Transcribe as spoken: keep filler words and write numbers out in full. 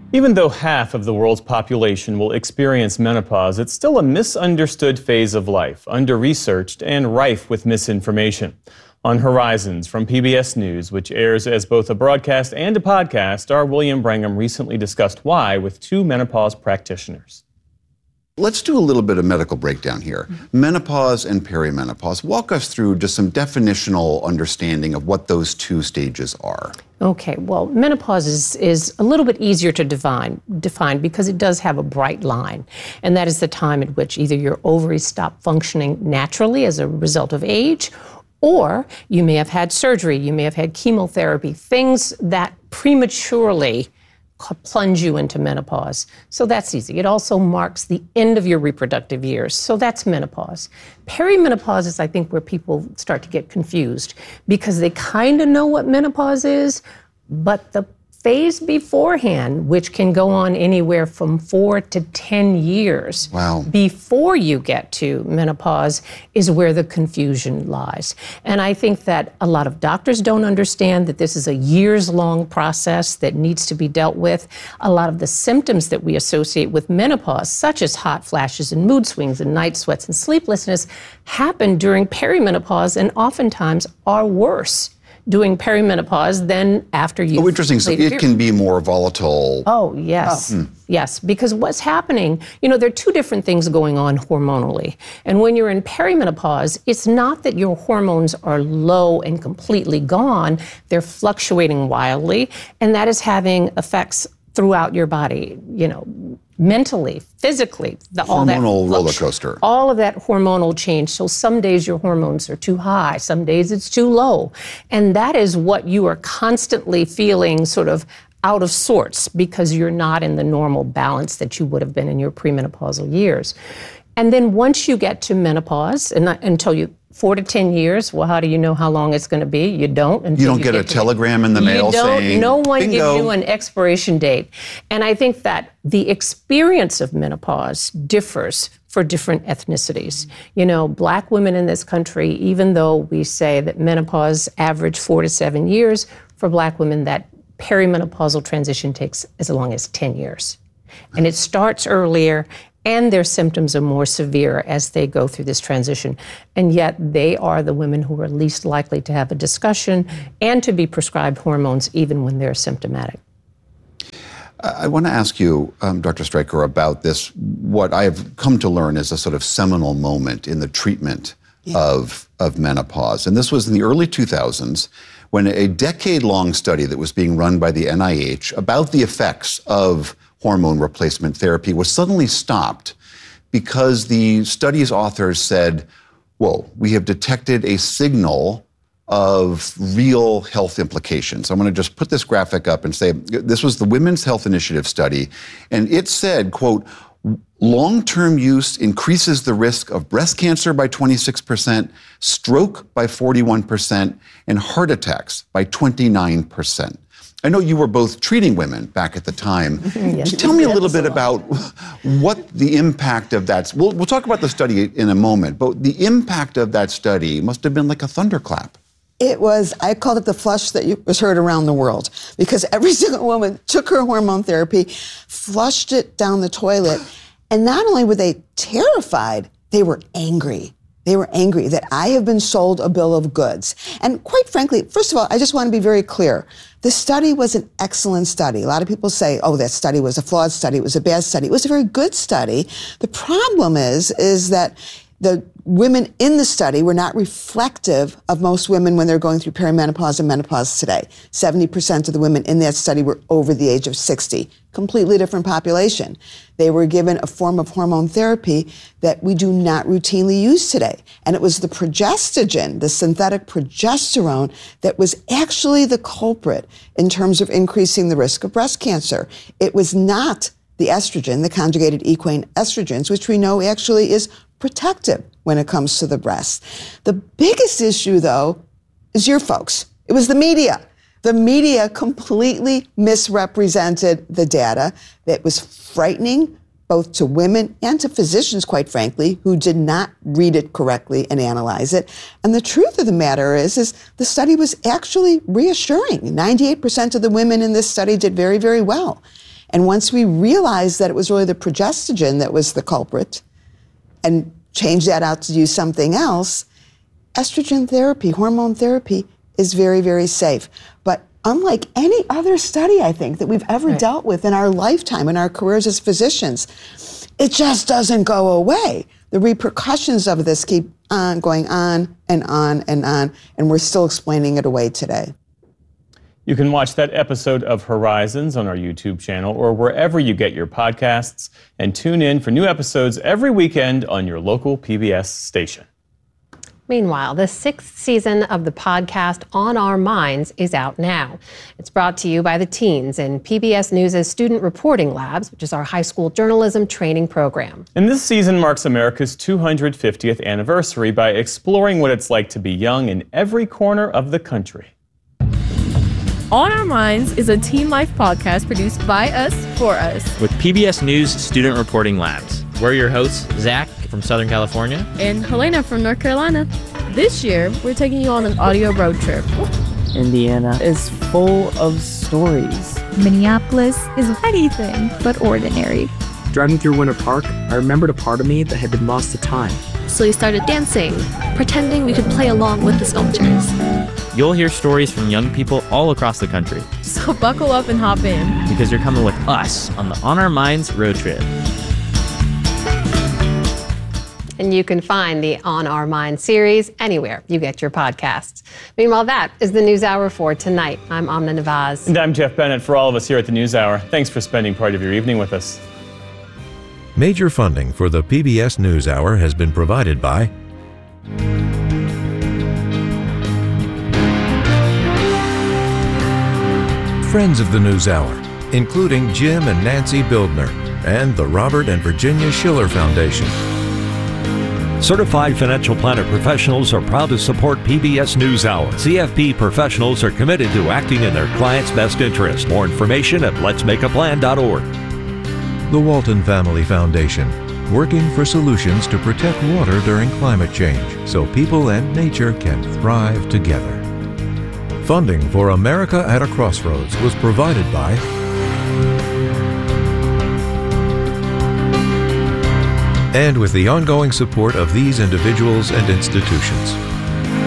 Even though half of the world's population will experience menopause, it's still a misunderstood phase of life, under-researched and rife with misinformation. On Horizons from P B S News, which airs as both a broadcast and a podcast, our William Brangham recently discussed why with two menopause practitioners. Let's do a little bit of medical breakdown here. Mm-hmm. Menopause and perimenopause. Walk us through just some definitional understanding of what those two stages are. Okay, well, menopause is, is a little bit easier to define, define because it does have a bright line. And that is the time at which either your ovaries stop functioning naturally as a result of age, or you may have had surgery, you may have had chemotherapy, things that prematurely plunge you into menopause. So that's easy. It also marks the end of your reproductive years. So that's menopause. Perimenopause is, I think, where people start to get confused because they kind of know what menopause is, but the phase beforehand, which can go on anywhere from four to ten years wow. before you get to menopause, is where the confusion lies. And I think that a lot of doctors don't understand that this is a years-long process that needs to be dealt with. A lot of the symptoms that we associate with menopause, such as hot flashes and mood swings and night sweats and sleeplessness, happen during perimenopause and oftentimes are worse during perimenopause than after you. Oh, interesting. So it can be more volatile. Oh, yes. Oh. Yes, because what's happening, you know, there are two different things going on hormonally. And when you're in perimenopause, it's not that your hormones are low and completely gone. They're fluctuating wildly, and that is having effects throughout your body, you know, mentally, physically, the, all that hormonal roller coaster. All of that hormonal change. So some days your hormones are too high, some days it's too low. And that is what you are constantly feeling sort of out of sorts because you're not in the normal balance that you would have been in your premenopausal years. And then once you get to menopause, and not until you four to ten years, well, how do you know how long it's going to be? You don't. You don't you get, get a telegram in the mail you don't, saying, no one bingo. gives you an expiration date. And I think that the experience of menopause differs for different ethnicities. You know, Black women in this country, even though we say that menopause average four to seven years, for Black women, that perimenopausal transition takes as long as ten years. And it starts earlier, and their symptoms are more severe as they go through this transition. And yet they are the women who are least likely to have a discussion and to be prescribed hormones even when they're symptomatic. I want to ask you, um, Doctor Streicher, about this, what I have come to learn is a sort of seminal moment in the treatment yeah. of, of menopause. And this was in the early two thousands, when a decade-long study that was being run by the N I H about the effects of hormone replacement therapy was suddenly stopped because the study's authors said, whoa, we have detected a signal of real health implications. I'm going to just put this graphic up and say, this was the Women's Health Initiative study, and it said, quote, long-term use increases the risk of breast cancer by twenty-six percent, stroke by forty-one percent, and heart attacks by twenty-nine percent. I know you were both treating women back at the time. Yes. Tell me a little bit about what the impact of that, we'll, we'll talk about the study in a moment, but the impact of that study must have been like a thunderclap. It was, I called it the flush that was heard around the world, because every single woman took her hormone therapy, flushed it down the toilet, and not only were they terrified, they were angry. They were angry that I have been sold a bill of goods. And quite frankly, first of all, I just want to be very clear. The study was an excellent study. A lot of people say, oh, that study was a flawed study. It was a bad study. It was a very good study. The problem is, is that the women in the study were not reflective of most women when they're going through perimenopause and menopause today. seventy percent of the women in that study were over the age of sixty. Completely different population. They were given a form of hormone therapy that we do not routinely use today. And it was the progestogen, the synthetic progesterone, that was actually the culprit in terms of increasing the risk of breast cancer. It was not the estrogen, the conjugated equine estrogens, which we know actually is protective when it comes to the breast. The biggest issue, though, is your folks. It was the media. The media completely misrepresented the data that was frightening both to women and to physicians, quite frankly, who did not read it correctly and analyze it. And the truth of the matter is, is the study was actually reassuring. ninety-eight percent of the women in this study did very, very well. And once we realized that it was really the progestogen that was the culprit and changed that out to do something else, estrogen therapy, hormone therapy is very, very safe. But unlike any other study, I think, that we've ever Right. dealt with in our lifetime, in our careers as physicians, it just doesn't go away. The repercussions of this keep on going on and on and on, and we're still explaining it away today. You can watch that episode of Horizons on our YouTube channel or wherever you get your podcasts, and tune in for new episodes every weekend on your local P B S station. Meanwhile, the sixth season of the podcast On Our Minds is out now. It's brought to you by the teens in P B S News' Student Reporting Labs, which is our high school journalism training program. And this season marks America's two hundred fiftieth anniversary by exploring what it's like to be young in every corner of the country. On Our Minds is a teen life podcast produced by us, for us. With P B S News Student Reporting Labs. We're your hosts, Zach from Southern California. And Helena from North Carolina. This year, we're taking you on an audio road trip. Indiana is full of stories. Minneapolis is anything but ordinary. Driving through Winter Park, I remembered a part of me that had been lost to time. So we started dancing, pretending we could play along with the sculptures. You'll hear stories from young people all across the country. So buckle up and hop in. Because you're coming with us on the On Our Minds road trip. And you can find the On Our Minds series anywhere you get your podcasts. Meanwhile, that is the News Hour for tonight. I'm Amna Nawaz. And I'm Jeff Bennett. For all of us here at the News Hour, thanks for spending part of your evening with us. Major funding for the P B S News Hour has been provided by friends of the News Hour, including Jim and Nancy Bildner, and the Robert and Virginia Schiller Foundation. Certified Financial Planner professionals are proud to support P B S News Hour. C F P professionals are committed to acting in their clients' best interest. More information at lets make a plan dot org. The Walton Family Foundation, working for solutions to protect water during climate change so people and nature can thrive together. Funding for America at a Crossroads was provided by and with the ongoing support of these individuals and institutions.